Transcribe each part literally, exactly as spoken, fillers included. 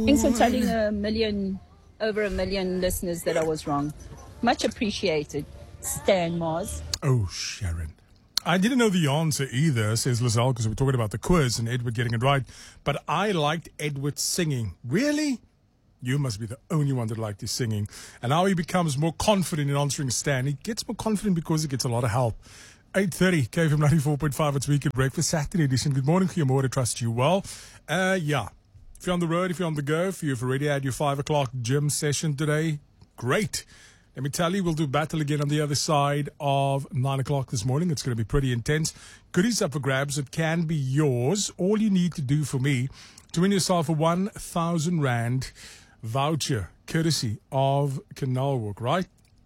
Thanks for telling a million, over a million listeners that I was wrong. Much appreciated. Stan Mars. Oh, Sharon. I didn't know the answer either, says Lizelle, because we were talking about the quiz and Edward getting it right. But I liked Edward singing. Really? You must be the only one that liked his singing. And now he becomes more confident in answering Stan. He gets more confident because he gets a lot of help. eight thirty, K F M ninety-four point five, it's Weekend Breakfast, Saturday edition. Good morning, goeiemorgen, trust you well. Uh, yeah, if you're on the road, if you're on the go, if you've already had your five o'clock gym session today, great. Let me tell you, we'll do battle again on the other side of nine o'clock this morning. It's going to be pretty intense. Goodies up for grabs. It can be yours. All you need to do for me to win yourself a one thousand rand voucher, courtesy of Canal Walk, right?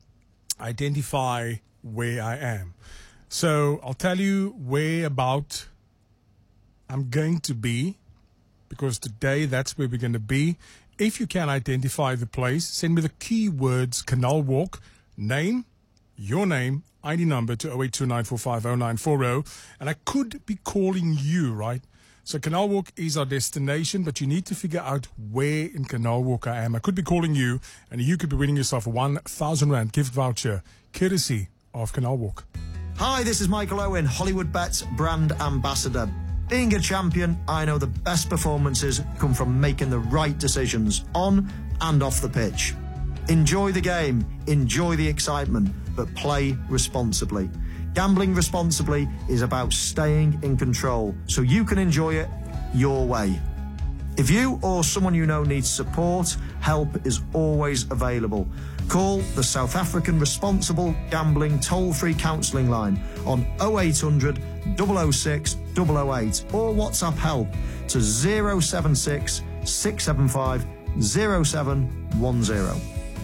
Identify where I am. So I'll tell you where about I'm going to be, because today that's where we're going to be. If you can identify the place, send me the keywords Canal Walk, name, your name, I D number to oh eight two nine four five oh nine four oh, and I could be calling you, right? So Canal Walk is our destination, but you need to figure out where in Canal Walk I am. I could be calling you, and you could be winning yourself a one thousand rand gift voucher, courtesy of Canal Walk. Hi, this is Michael Owen, Hollywood Bets brand ambassador. Being a champion, I know the best performances come from making the right decisions on and off the pitch. Enjoy the game, enjoy the excitement, but play responsibly. Gambling responsibly is about staying in control so you can enjoy it your way. If you or someone you know needs support, help is always available. Call the South African Responsible Gambling toll-free counselling line on oh eight hundred, double oh six, double oh eight or WhatsApp help to zero seven six, six seven five, zero seven one zero.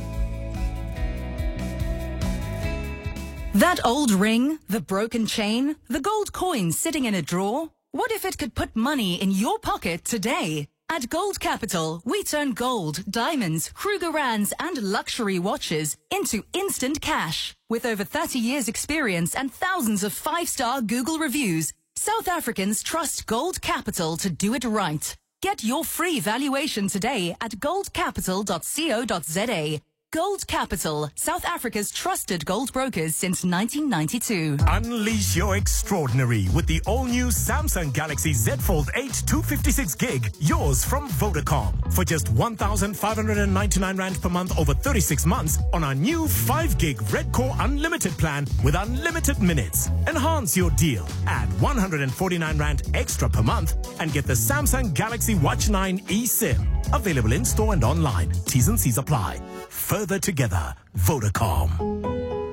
That old ring, the broken chain, the gold coin sitting in a drawer. What if it could put money in your pocket today? At Gold Capital, we turn gold, diamonds, Krugerrands and luxury watches into instant cash. With over thirty years experience and thousands of five-star Google reviews, South Africans trust Gold Capital to do it right. Get your free valuation today at gold capital dot co dot za. Gold Capital, South Africa's trusted gold brokers since nineteen ninety-two. Unleash your extraordinary with the all-new Samsung Galaxy Z Fold eight two fifty-six gig, yours from Vodacom. For just one thousand five hundred ninety-nine rand per month over thirty-six months on our new five gig Red Core Unlimited plan with unlimited minutes. Enhance your deal. Add one hundred forty-nine rand extra per month and get the Samsung Galaxy Watch nine eSIM. Available in-store and online. T's and C's apply. Further together, Vodacom.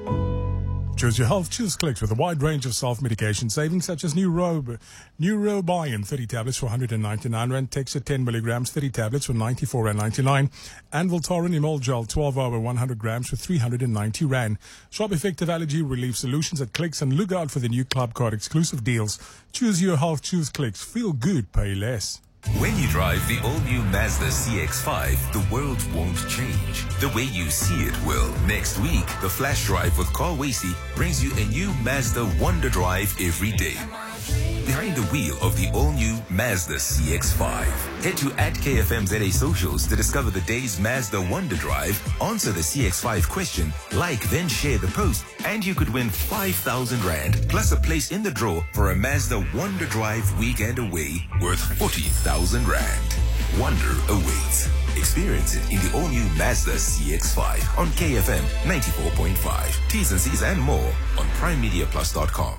Choose your health, choose Clicks with a wide range of self-medication savings such as Neurob, Neurobion, thirty tablets for one hundred ninety-nine rand, Texer ten milligrams, thirty tablets for ninety-four rand ninety-nine, and Voltaren Emol Gel twelve hour one hundred grams for three hundred ninety rand. Shop effective allergy relief solutions at Clicks and look out for the new Club Card exclusive deals. Choose your health, choose Clicks. Feel good, pay less. When you drive the all-new Mazda C X five, the world won't change. The way you see it will. Next week, the Flash Drive with Carl Wasey brings you a new Mazda Wonder Drive every day. Behind the wheel of the all-new Mazda C X five. Head to at K F M Z A socials to discover the day's Mazda Wonder Drive, answer the C X five question, like then share the post, and you could win five thousand rand, plus a place in the draw for a Mazda Wonder Drive weekend away worth forty thousand rand. Wonder awaits. Experience it in the all-new Mazda C X five on K F M ninety-four point five. T's and C's and more on prime media plus dot com.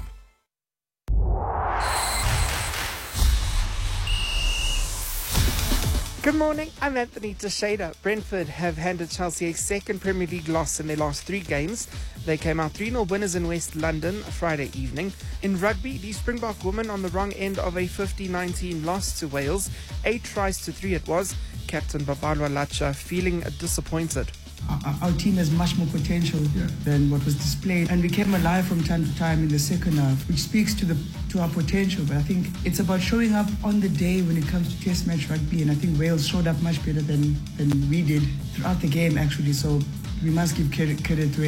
Good morning, I'm Anthony Teixeira. Brentford have handed Chelsea a second Premier League loss in their last three games. They came out three nil winners in West London Friday evening. In rugby, the Springbok women on the wrong end of a fifty nineteen loss to Wales. Eight tries to three it was. Captain Babalwa Lacha feeling disappointed. Our, our team has much more potential yeah. than what was displayed, and we came alive from time to time in the second half, which speaks to the to our potential. But I think it's about showing up on the day when it comes to Test match rugby, and I think Wales showed up much better than, than we did throughout the game, actually. So we must give credit, credit where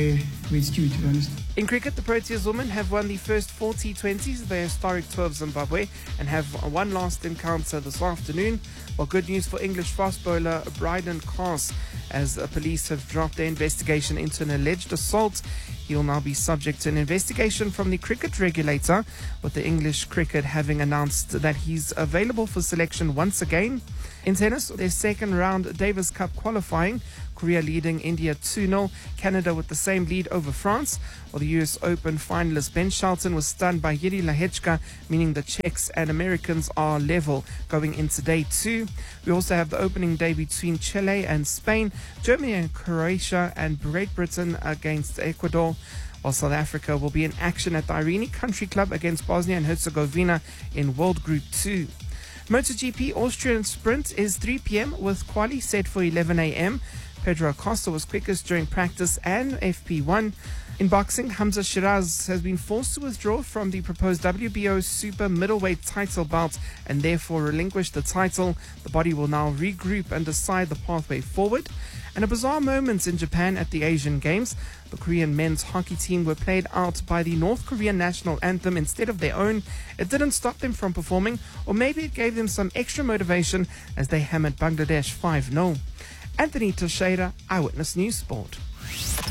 way it's due, to be honest. In cricket, the Proteas women have won the first four T twenties of their historic tour of Zimbabwe and have one last encounter this afternoon. Well, good news for English fast bowler Bryden Carse, as uh, police have dropped their investigation into an alleged assault. He will now be subject to an investigation from the cricket regulator, with the English cricket having announced that he's available for selection once again. In tennis, their second round Davis Cup qualifying, Korea leading India two nil, Canada with the same lead over France, while the U S Open finalist Ben Shelton was stunned by Yuri Lahechka, meaning the Czechs and Americans are level going into day two. We also have the opening day between Chile and Spain, Germany and Croatia, and Great Britain against Ecuador, while South Africa will be in action at the Irene Country Club against Bosnia and Herzegovina in World Group two. MotoGP Austrian Sprint is three p.m. with quali set for eleven a.m. Pedro Acosta was quickest during practice and F P one. In boxing, Hamza Shiraz has been forced to withdraw from the proposed W B O Super Middleweight title bout and therefore relinquish the title. The body will now regroup and decide the pathway forward. And a bizarre moment in Japan at the Asian Games. The Korean men's hockey team were played out by the North Korean national anthem instead of their own. It didn't stop them from performing, or maybe it gave them some extra motivation as they hammered Bangladesh five nil. Anthony Teixeira, Eyewitness News Sport.